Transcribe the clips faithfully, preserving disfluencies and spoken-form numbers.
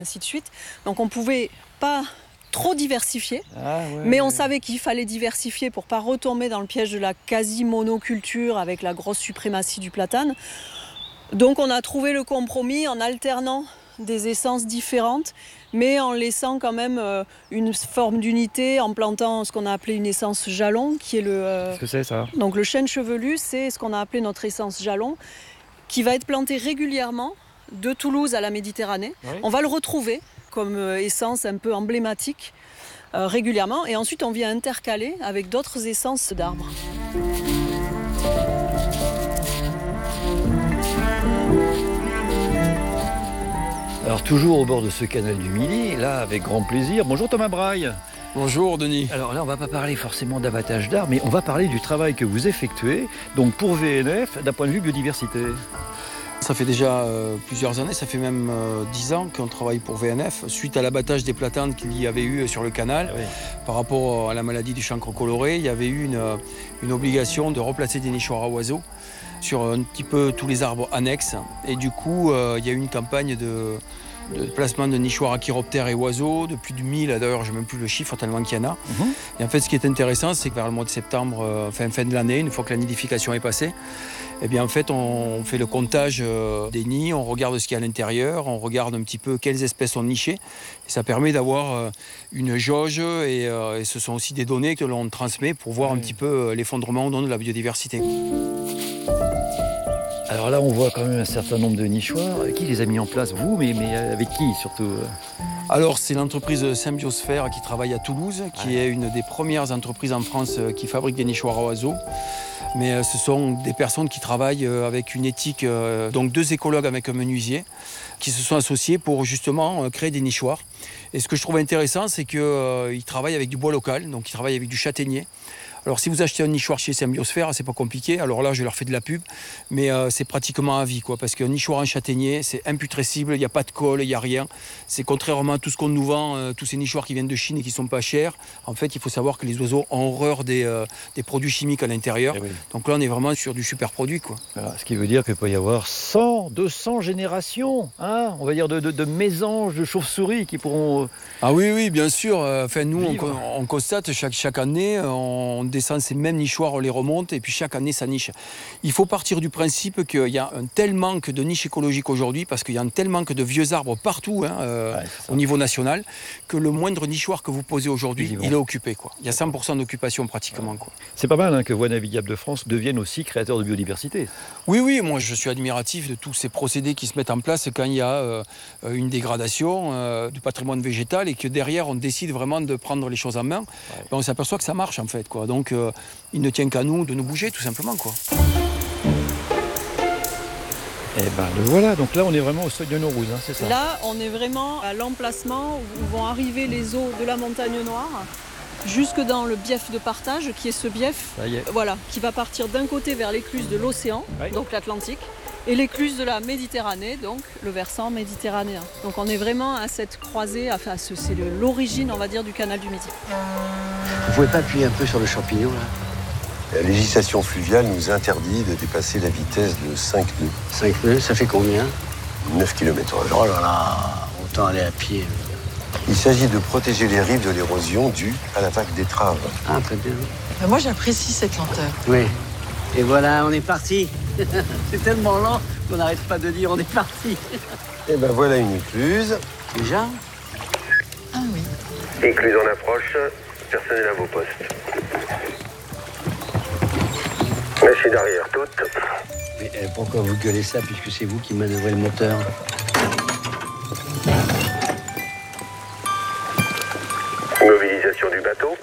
ainsi de suite. Donc on ne pouvait pas trop diversifier, ah ouais, mais on ouais. savait qu'il fallait diversifier pour ne pas retomber dans le piège de la quasi-monoculture avec la grosse suprématie du platane. Donc on a trouvé le compromis en alternant des essences différentes, mais en laissant quand même euh, une forme d'unité, en plantant ce qu'on a appelé une essence jalon, qui est le... Euh, Qu'est-ce que c'est ça? Donc le chêne chevelu, c'est ce qu'on a appelé notre essence jalon, qui va être planté régulièrement de Toulouse à la Méditerranée. Oui. On va le retrouver comme euh, essence un peu emblématique euh, régulièrement, et ensuite on vient intercaler avec d'autres essences d'arbres. Alors toujours au bord de ce canal du Midi, là avec grand plaisir. Bonjour Thomas Braille. Bonjour Denis. Alors là on va pas parler forcément d'abattage d'arbres, mais on va parler du travail que vous effectuez, donc pour V N F, d'un point de vue biodiversité. Ça fait déjà euh, plusieurs années, ça fait même euh, dix ans qu'on travaille pour V N F, suite à l'abattage des platanes qu'il y avait eu sur le canal. Oui. Par rapport à la maladie du chancre coloré, il y avait eu une, une obligation de replacer des nichoirs à oiseaux sur un petit peu tous les arbres annexes. Et du coup, euh, il y a eu une campagne de, de placement de nichoirs à chiroptères et oiseaux, de plus de mille, d'ailleurs je n'ai même plus le chiffre tellement qu'il y en a. Mmh. Et en fait, ce qui est intéressant, c'est que vers le mois de septembre, euh, fin, fin de l'année, une fois que la nidification est passée, eh bien, en fait, on fait le comptage euh, des nids, on regarde ce qu'il y a à l'intérieur, on regarde un petit peu quelles espèces sont nichées. Et ça permet d'avoir euh, une jauge et, euh, et ce sont aussi des données que l'on transmet pour voir oui. un petit peu euh, l'effondrement de la biodiversité. Alors là on voit quand même un certain nombre de nichoirs. Qui les a mis en place? Vous, mais, mais avec qui surtout? Alors, c'est l'entreprise Symbiosphère qui travaille à Toulouse, qui ouais. est une des premières entreprises en France qui fabrique des nichoirs à oiseaux. Mais ce sont des personnes qui travaillent avec une éthique, donc deux écologues avec un menuisier, qui se sont associés pour justement créer des nichoirs. Et ce que je trouve intéressant, c'est qu'ils travaillent avec du bois local, donc ils travaillent avec du châtaignier. Alors si vous achetez un nichoir chez Symbiosphère, c'est pas compliqué. Alors là, je leur fais de la pub, mais euh, c'est pratiquement à vie, quoi, parce qu'un nichoir en châtaignier, c'est imputrescible, il n'y a pas de colle, il n'y a rien. C'est contrairement à tout ce qu'on nous vend, euh, tous ces nichoirs qui viennent de Chine et qui sont pas chers. En fait, il faut savoir que les oiseaux ont horreur des, euh, des produits chimiques à l'intérieur. Eh oui. Donc là, on est vraiment sur du super produit, quoi. Voilà, ce qui veut dire qu'il peut y avoir cent, deux cents générations, hein, on va dire de, de, de mésanges de chauves-souris qui pourront... Ah oui, oui, bien sûr. Enfin, nous, on, Vivre. on constate chaque, chaque année, on descend ces mêmes nichoirs, on les remonte, et puis chaque année, ça niche. Il faut partir du principe qu'il y a un tel manque de niches écologiques aujourd'hui, parce qu'il y a un tel manque de vieux arbres partout, hein, euh, Ouais, au niveau national, que le moindre nichoir que vous posez aujourd'hui, il est occupé, quoi. Il y a cent pour cent d'occupation pratiquement, quoi. C'est pas mal hein, que Voies navigables de France devienne aussi créateur de biodiversité. Oui, oui, moi je suis admiratif de tous ces procédés qui se mettent en place quand il y a euh, une dégradation euh, du patrimoine végétal et que derrière on décide vraiment de prendre les choses en main. Ouais. Ben, on s'aperçoit que ça marche en fait, quoi. Donc euh, il ne tient qu'à nous de nous bouger tout simplement, quoi. Et ben le voilà, donc là on est vraiment au seuil de Naurouz, hein, c'est ça? Là, on est vraiment à l'emplacement où vont arriver les eaux de la Montagne Noire, jusque dans le bief de partage, qui est ce bief, Ça y est. voilà, qui va partir d'un côté vers l'écluse de l'océan, Oui. donc l'Atlantique, et l'écluse de la Méditerranée, donc le versant méditerranéen. Donc on est vraiment à cette croisée, enfin c'est l'origine, on va dire, du canal du Midi. Vous pouvez pas appuyer un peu sur le champignon là? La législation fluviale nous interdit de dépasser la vitesse de cinq nœuds, cinq nœuds, ça fait combien? neuf kilomètres heure. Oh là là, autant aller à pied. Il s'agit de protéger les rives de l'érosion due à la vague d'étrave. Ah, très bien. Ben moi, j'apprécie cette lenteur. Oui. Et voilà, on est parti. C'est tellement lent qu'on n'arrête pas de dire on est parti. Et ben voilà une écluse. Déjà? Ah oui. Écluse en approche, personnel à vos postes. Machine d'arrière toute. Mais euh, pourquoi vous gueulez ça puisque c'est vous qui manœuvrez le moteur? Mobilisation du bateau.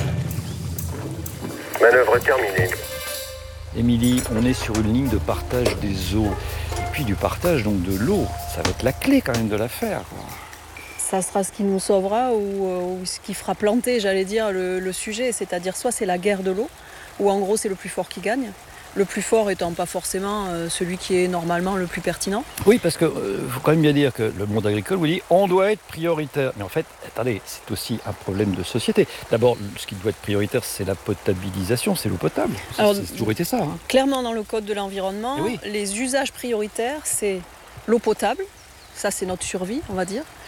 Manœuvre terminée. Émilie, on est sur une ligne de partage des eaux, et puis du partage donc de l'eau. Ça va être la clé quand même de l'affaire. Ça sera ce qui nous sauvera ou, euh, ou ce qui fera planter, j'allais dire, le, le sujet. C'est-à-dire soit c'est la guerre de l'eau, où en gros c'est le plus fort qui gagne. Le plus fort étant pas forcément euh, celui qui est normalement le plus pertinent. Oui, parce qu'il euh, faut quand même bien dire que le monde agricole vous dit on doit être prioritaire. Mais en fait, attendez, c'est aussi un problème de société. D'abord, ce qui doit être prioritaire, c'est la potabilisation, c'est l'eau potable. Alors, c'est toujours été ça. Hein. Clairement, dans le Code de l'environnement, oui. les usages prioritaires, c'est l'eau potable. Ça, c'est notre survie, on va dire.